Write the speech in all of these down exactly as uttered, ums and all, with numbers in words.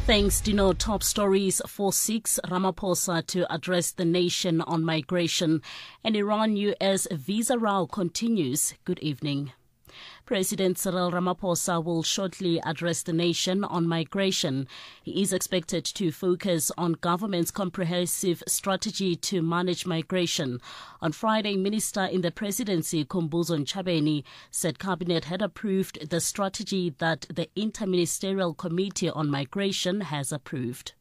Thanks, Dino. Top stories for six. Ramaphosa to address the nation on migration. And Iran-U S visa row continues. Good evening. President Cyril Ramaphosa will shortly address the nation on migration. He is expected to focus on government's comprehensive strategy to manage migration. On Friday, Minister in the Presidency, Khumbudzo Ntshavheni, said Cabinet had approved the strategy that the Interministerial Committee on Migration has approved.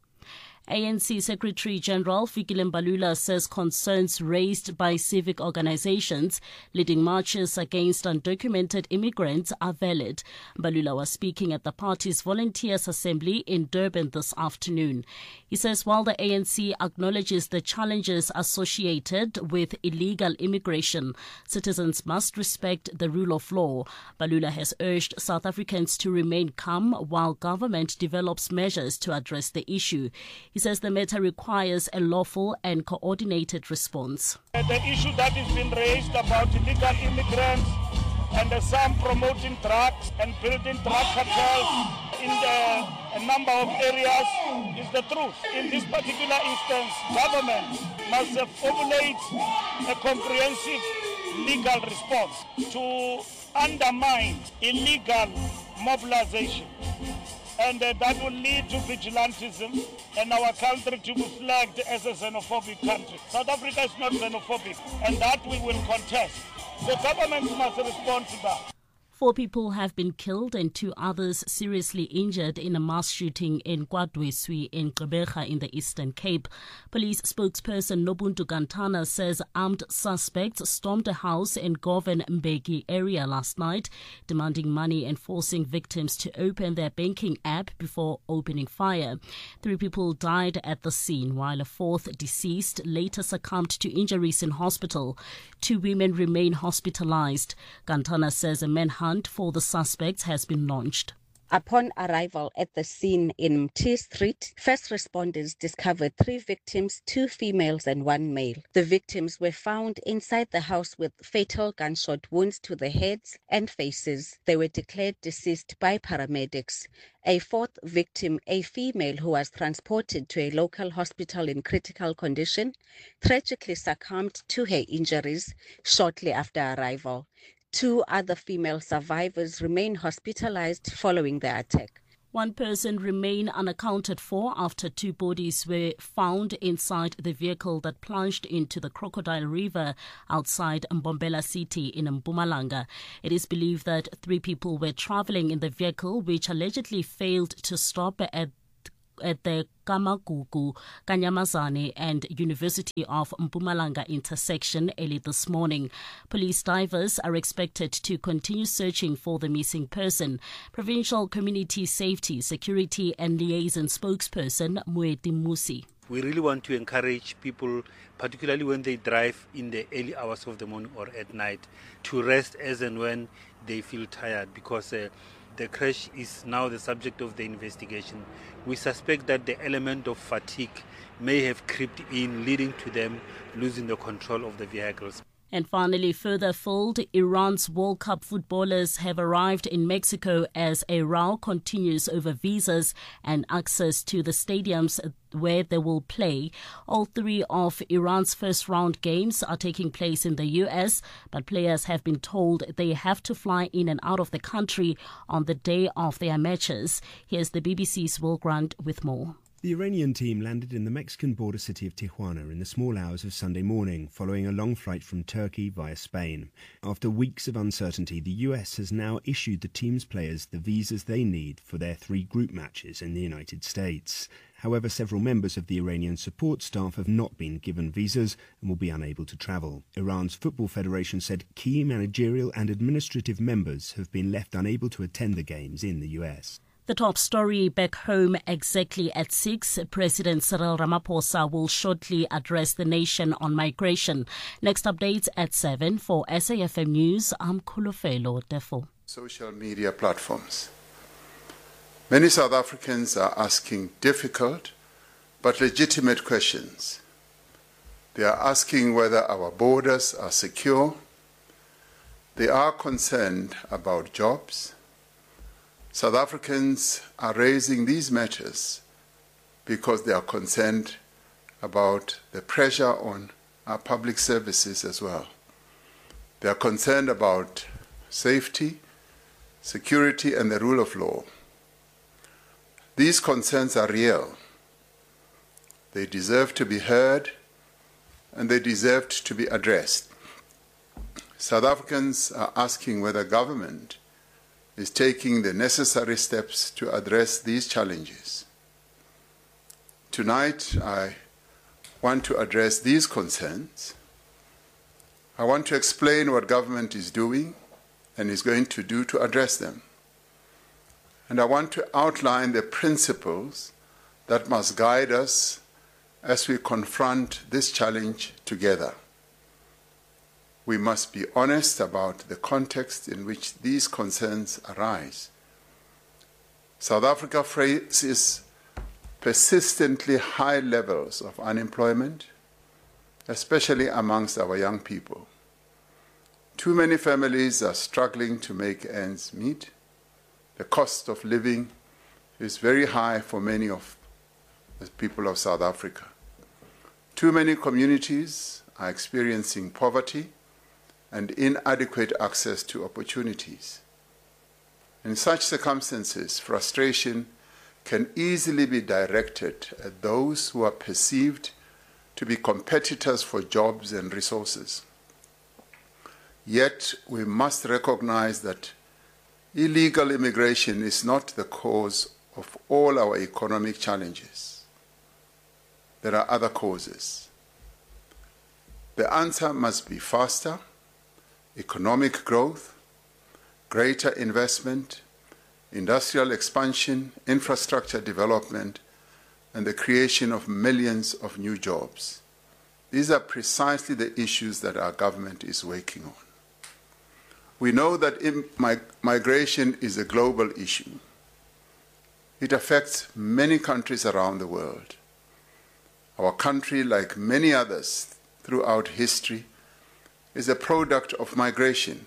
A N C Secretary-General Fikile Mbalula says concerns raised by civic organizations leading marches against undocumented immigrants are valid. Mbalula was speaking at the party's Volunteers Assembly in Durban this afternoon. He says while the A N C acknowledges the challenges associated with illegal immigration, citizens must respect the rule of law. Mbalula has urged South Africans to remain calm while government develops measures to address the issue. He says the matter requires a lawful and coordinated response. The issue that has been raised about illegal immigrants and uh, some promoting drugs and building drug cartels in the, a number of areas is the truth. In this particular instance, government must uh, formulate a comprehensive legal response to undermine illegal mobilization. And uh, that will lead to vigilantism and our country to be flagged as a xenophobic country. South Africa is not xenophobic, and that we will contest. The government must respond to that. Four people have been killed and two others seriously injured in a mass shooting in KwaDweswe in Gqeberha in the Eastern Cape. Police spokesperson Nobuntu Gantana says armed suspects stormed a house in Govan Mbeki area last night, demanding money and forcing victims to open their banking app before opening fire. Three people died at the scene, while a fourth deceased later succumbed to injuries in hospital. Two women remain hospitalized. Gantana says a manhunt for the suspects has been launched. Upon arrival at the scene in T Street, first responders discovered three victims, two females and one male. The victims were found inside the house with fatal gunshot wounds to the heads and faces. They were declared deceased by paramedics. A fourth victim, a female who was transported to a local hospital in critical condition, tragically succumbed to her injuries shortly after arrival. Two other female survivors remain hospitalized following the attack. One person remained unaccounted for after two bodies were found inside the vehicle that plunged into the Crocodile River outside Mbombela City in Mpumalanga. It is believed that three people were traveling in the vehicle, which allegedly failed to stop at at the Kamagugu, Kanyamazane and University of Mpumalanga intersection early this morning. Police divers are expected to continue searching for the missing person. Provincial Community Safety, Security and Liaison spokesperson Moeti Musi. We really want to encourage people, particularly when they drive in the early hours of the morning or at night, to rest as and when they feel tired, because uh, the crash is now the subject of the investigation. We suspect that the element of fatigue may have crept in, leading to them losing the control of the vehicles. And finally, further afield, Iran's World Cup footballers have arrived in Mexico as a row continues over visas and access to the stadiums where they will play. All three of Iran's first round games are taking place in the U S, but players have been told they have to fly in and out of the country on the day of their matches. Here's the B B C's Will Grant with more. The Iranian team landed in the Mexican border city of Tijuana in the small hours of Sunday morning, following a long flight from Turkey via Spain. After weeks of uncertainty, the U S has now issued the team's players the visas they need for their three group matches in the United States. However, several members of the Iranian support staff have not been given visas and will be unable to travel. Iran's Football Federation said key managerial and administrative members have been left unable to attend the games in the U S. The top story back home exactly at six. President Cyril Ramaphosa will shortly address the nation on migration. Next updates at seven. For S A F M News, I'm Khulofelo Defo. Social media platforms. Many South Africans are asking difficult but legitimate questions. They are asking whether our borders are secure. They are concerned about jobs, South Africans are raising these matters because they are concerned about the pressure on our public services as well. They are concerned about safety, security, and the rule of law. These concerns are real. They deserve to be heard, and they deserve to be addressed. South Africans are asking whether government is taking the necessary steps to address these challenges. Tonight, I want to address these concerns. I want to explain what government is doing and is going to do to address them. And I want to outline the principles that must guide us as we confront this challenge together. We must be honest about the context in which these concerns arise. South Africa faces persistently high levels of unemployment, especially amongst our young people. Too many families are struggling to make ends meet. The cost of living is very high for many of the people of South Africa. Too many communities are experiencing poverty and inadequate access to opportunities. In such circumstances, frustration can easily be directed at those who are perceived to be competitors for jobs and resources. Yet, we must recognize that illegal immigration is not the cause of all our economic challenges. There are other causes. The answer must be faster economic growth, greater investment, industrial expansion, infrastructure development, and the creation of millions of new jobs. These are precisely the issues that our government is working on. We know that migration is a global issue. It affects many countries around the world. Our country, like many others throughout history, is a product of migration.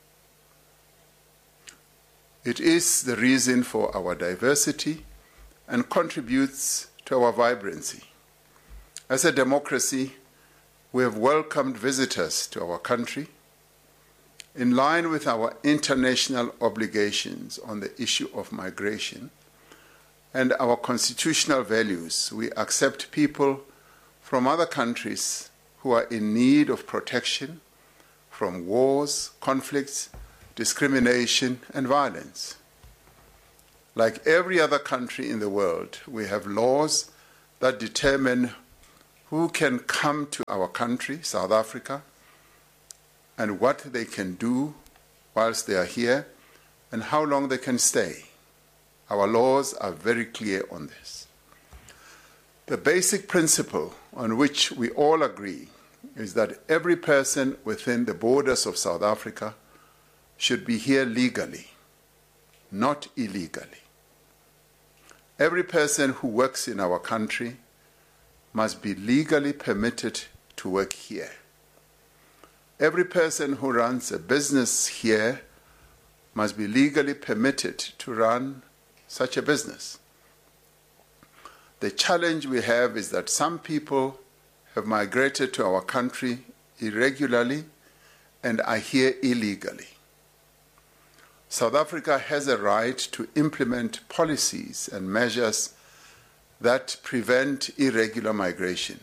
It is the reason for our diversity and contributes to our vibrancy. As a democracy, we have welcomed visitors to our country. In line with our international obligations on the issue of migration and our constitutional values, we accept people from other countries who are in need of protection from wars, conflicts, discrimination, and violence. Like every other country in the world, we have laws that determine who can come to our country, South Africa, and what they can do whilst they are here, and how long they can stay. Our laws are very clear on this. The basic principle on which we all agree is that every person within the borders of South Africa should be here legally, not illegally. Every person who works in our country must be legally permitted to work here. Every person who runs a business here must be legally permitted to run such a business. The challenge we have is that some people have migrated to our country irregularly and are here illegally. South Africa has a right to implement policies and measures that prevent irregular migration.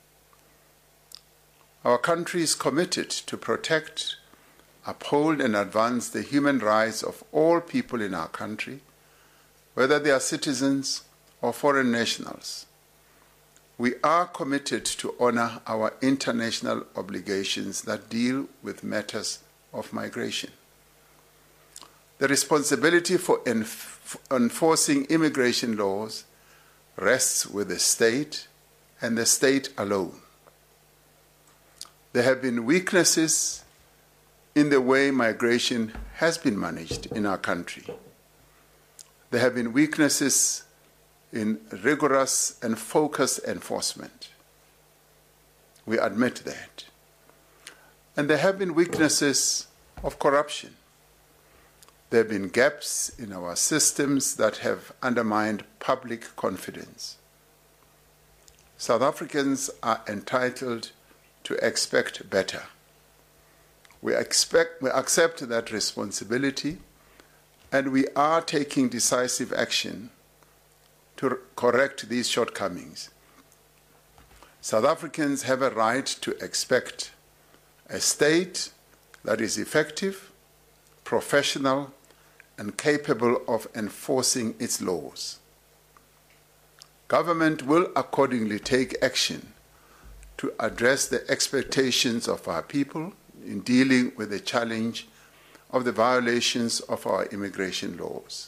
Our country is committed to protect, uphold, and advance the human rights of all people in our country, whether they are citizens or foreign nationals. We are committed to honor our international obligations that deal with matters of migration. The responsibility for enf- enforcing immigration laws rests with the state and the state alone. There have been weaknesses in the way migration has been managed in our country. There have been weaknesses in rigorous and focused enforcement. We admit that. And there have been weaknesses of corruption. There have been gaps in our systems that have undermined public confidence. South Africans are entitled to expect better. We, expect, we accept that responsibility, and we are taking decisive action to correct these shortcomings. South Africans have a right to expect a state that is effective, professional, and capable of enforcing its laws. Government will accordingly take action to address the expectations of our people in dealing with the challenge of the violations of our immigration laws.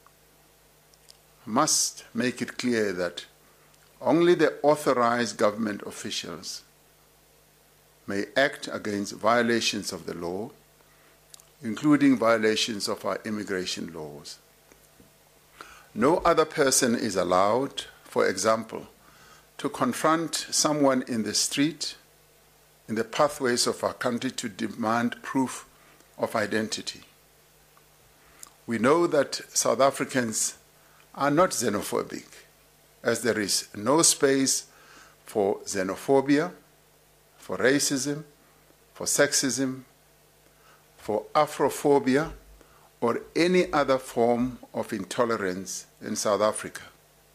I must make it clear that only the authorized government officials may act against violations of the law, including violations of our immigration laws. No other person is allowed, for example, to confront someone in the street, in the pathways of our country to demand proof of identity. We know that South Africans are not xenophobic, as there is no space for xenophobia, for racism, for sexism, for Afrophobia, or any other form of intolerance in South Africa.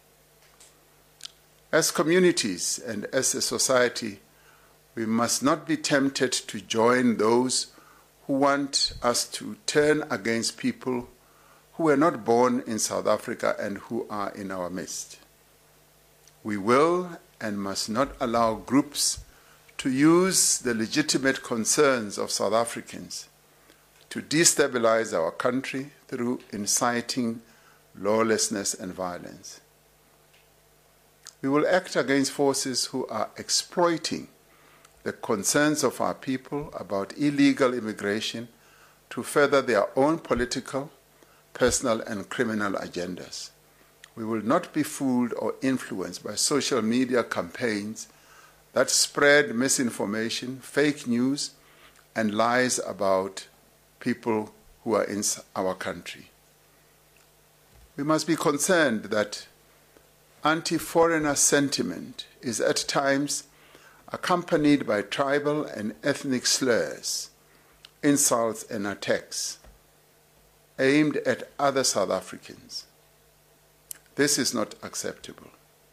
As communities and as a society, we must not be tempted to join those who want us to turn against people who were not born in South Africa and who are in our midst. We will and must not allow groups to use the legitimate concerns of South Africans to destabilize our country through inciting lawlessness and violence. We will act against forces who are exploiting the concerns of our people about illegal immigration to further their own political, personal, and criminal agendas. We will not be fooled or influenced by social media campaigns that spread misinformation, fake news, and lies about people who are in our country. We must be concerned that anti-foreigner sentiment is at times accompanied by tribal and ethnic slurs, insults, and attacks aimed at other South Africans. This is not acceptable.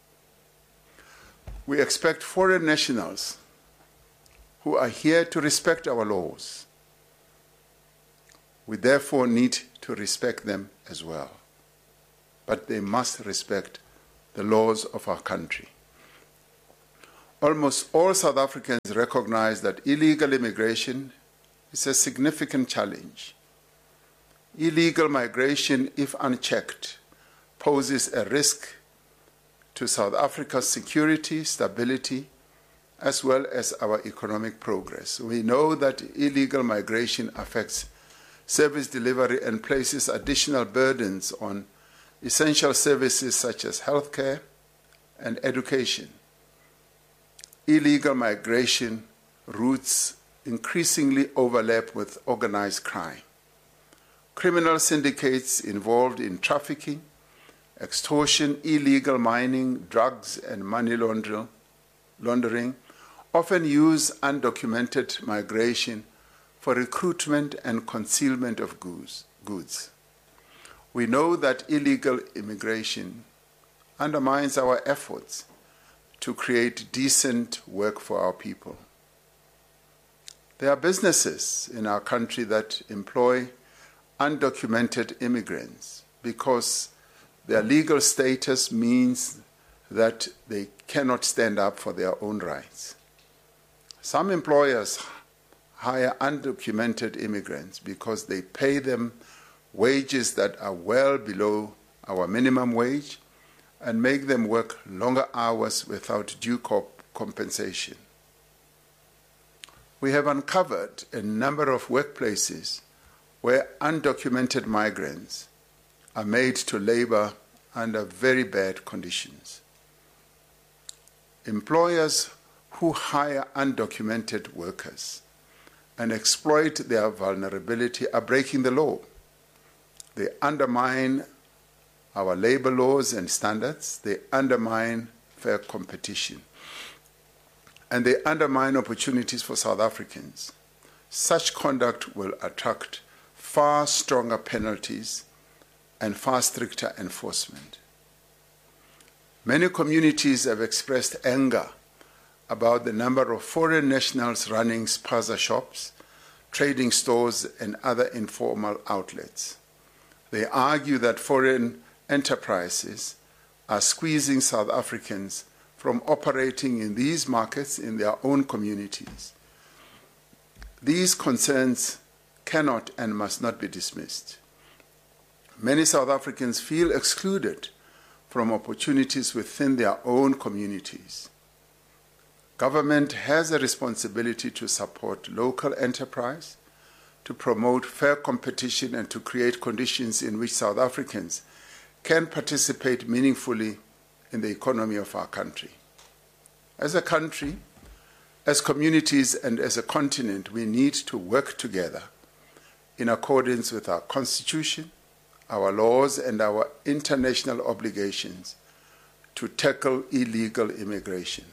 We expect foreign nationals who are here to respect our laws. We therefore need to respect them as well. But they must respect the laws of our country. Almost all South Africans recognize that illegal immigration is a significant challenge. Illegal migration, if unchecked, poses a risk to South Africa's security, stability, as well as our economic progress. We know that illegal migration affects service delivery and places additional burdens on essential services such as healthcare and education. Illegal migration routes increasingly overlap with organized crime. Criminal syndicates involved in trafficking, extortion, illegal mining, drugs, and money laundering often use undocumented migration for recruitment and concealment of goods. We know that illegal immigration undermines our efforts to create decent work for our people. There are businesses in our country that employ undocumented immigrants because their legal status means that they cannot stand up for their own rights. Some employers hire undocumented immigrants because they pay them wages that are well below our minimum wage and make them work longer hours without due compensation. We have uncovered a number of workplaces where undocumented migrants are made to labor under very bad conditions. Employers who hire undocumented workers and exploit their vulnerability are breaking the law. They undermine our labor laws and standards. They undermine fair competition. And they undermine opportunities for South Africans. Such conduct will attract far stronger penalties and far stricter enforcement. Many communities have expressed anger about the number of foreign nationals running spaza shops, trading stores, and other informal outlets. They argue that foreign enterprises are squeezing South Africans from operating in these markets in their own communities. These concerns cannot and must not be dismissed. Many South Africans feel excluded from opportunities within their own communities. Government has a responsibility to support local enterprise, to promote fair competition, and to create conditions in which South Africans can participate meaningfully in the economy of our country. As a country, as communities, and as a continent, we need to work together in accordance with our Constitution, our laws, and our international obligations to tackle illegal immigration.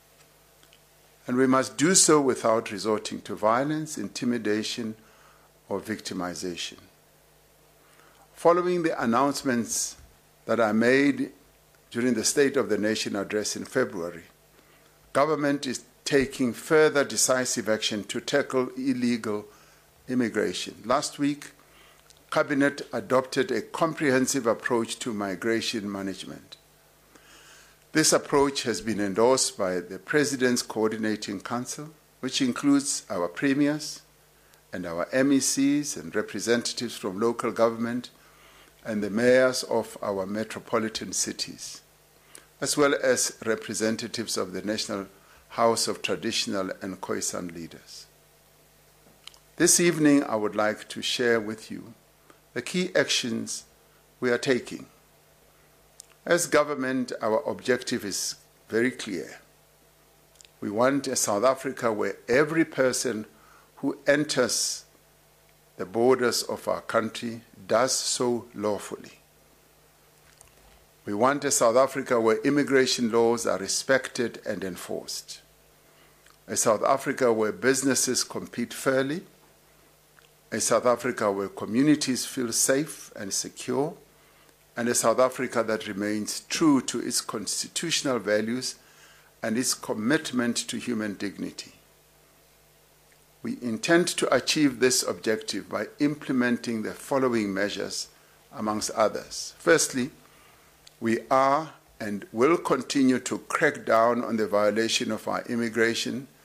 And we must do so without resorting to violence, intimidation, or victimization. Following the announcements that I made during the State of the Nation address in February, government is taking further decisive action to tackle illegal immigration. Last week, Cabinet adopted a comprehensive approach to migration management. This approach has been endorsed by the President's Coordinating Council, which includes our premiers and our M E Cs and representatives from local government and the mayors of our metropolitan cities, as well as representatives of the National House of Traditional and Khoisan leaders. This evening, I would like to share with you the key actions we are taking. As government, our objective is very clear. We want a South Africa where every person who enters the borders of our country does so lawfully. We want a South Africa where immigration laws are respected and enforced. A South Africa where businesses compete fairly. A South Africa where communities feel safe and secure. And a South Africa that remains true to its constitutional values and its commitment to human dignity. We intend to achieve this objective by implementing the following measures, amongst others. Firstly, we are and will continue to crack down on the violation of our immigration